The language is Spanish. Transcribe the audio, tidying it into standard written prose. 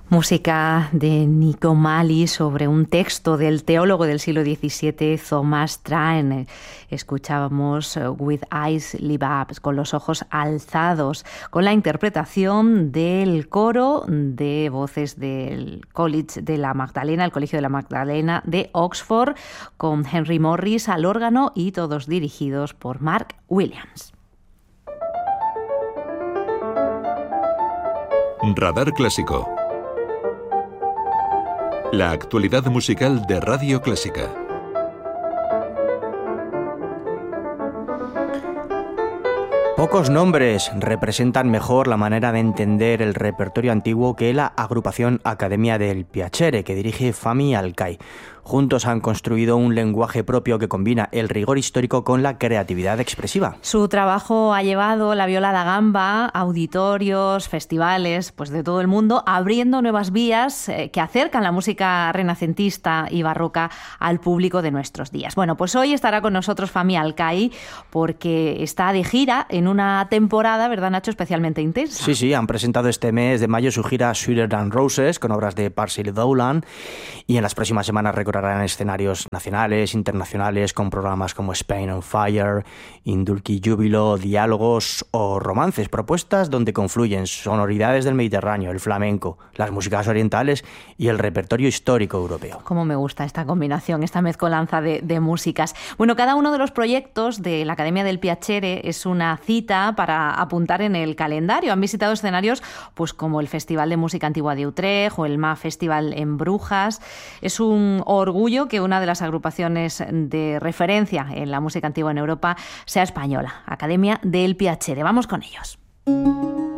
Música de Nico Mali sobre un texto del teólogo del siglo XVII, Thomas Train. Escuchábamos With Eyes Lift Up, con los ojos alzados, con la interpretación del coro de voces del College de la Magdalena, el Colegio de la Magdalena de Oxford, con Henry Morris al órgano y todos dirigidos por Mark Williams. Radar Clásico. La actualidad musical de Radio Clásica. Pocos nombres representan mejor la manera de entender el repertorio antiguo que la agrupación Academia del Piacere, que dirige Fami Alcai. Juntos han construido un lenguaje propio que combina el rigor histórico con la creatividad expresiva. Su trabajo ha llevado la viola da gamba a auditorios, festivales, pues de todo el mundo, abriendo nuevas vías que acercan la música renacentista y barroca al público de nuestros días. Bueno, pues hoy estará con nosotros Fami Alcai porque está de gira en una temporada, ¿verdad, Nacho?, especialmente intensa. Sí, han presentado este mes de mayo su gira Sweeter Than Roses con obras de Parsley Dowland y en las próximas semanas recorrerán escenarios nacionales, internacionales, con programas como Spain on Fire, Indulki Júbilo, diálogos o romances, propuestas donde confluyen sonoridades del Mediterráneo, el flamenco, las músicas orientales y el repertorio histórico europeo. Cómo me gusta esta combinación, esta mezcolanza de músicas. Bueno, cada uno de los proyectos de la Academia del Piacere es una cita para apuntar en el calendario. Han visitado escenarios pues como el Festival de Música Antigua de Utrecht o el MA Festival en Brujas. Es un orgullo que una de las agrupaciones de referencia en la música antigua en Europa sea española, Academia del Piacere. Vamos con ellos.